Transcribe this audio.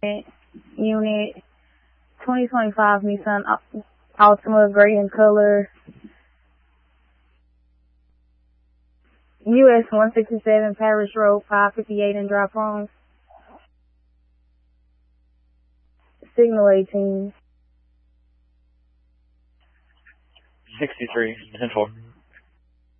unit, 2025 Nissan Altima, gray in color, US 167 Parish Road, 558 in Dry Palms. Signal 18. 63, 10-4.